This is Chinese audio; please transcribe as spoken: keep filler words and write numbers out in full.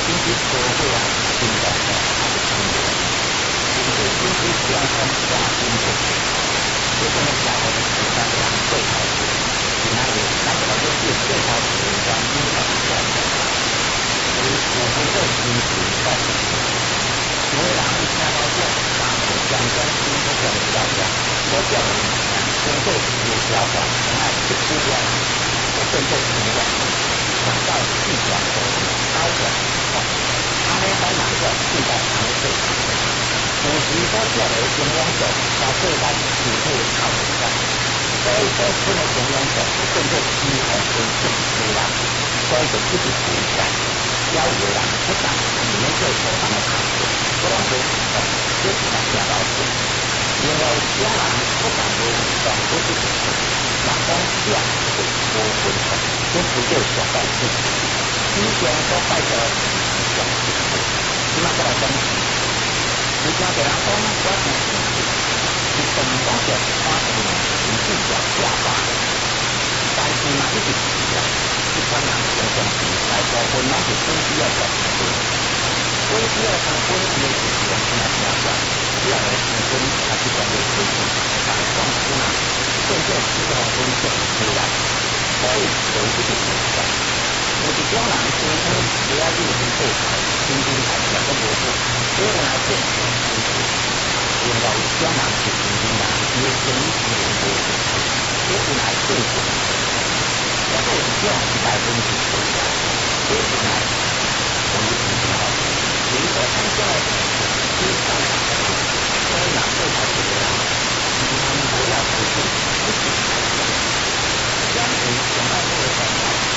经济社会啊，现在呢还是青年，经济经济健康家庭的，这种的家伙的负担量最高的，那里那个就是最高的专业的家庭，所以我们这经济在，因为人一看到这，然后相关经济上的了解，我叫你工作有条款，那是不一样，我工作不一样，想到地方的高的。安尼咱人个现在安尼做，有时所叫的中央组，包括咱具体靠实在，所以所出的中央组更做基本跟政策啦，所以就一直存在，要有人不敢里面做所当的考虑，不能说哦，这是大家了解，因为中人不敢做全部是人讲这样是无分的，这不叫小代志，以前所拜的。今仔过来讲，有真侪人讲我是是动工作，我是是至少下班，但是嘛一直是啊，一般人常常是大部分拢是本地要上班，本地要上班伊个就是讲怎啊怎啊，这样的时分还是讲的事情，但是讲是嘛，更加是个分享出来，所以就一直存在。有一种人天生不要进行对抗，天生还是个无好，所以来讲，另外一种人是天生人，伊个生理机能无好，所以来对抗。也有一种是来讲，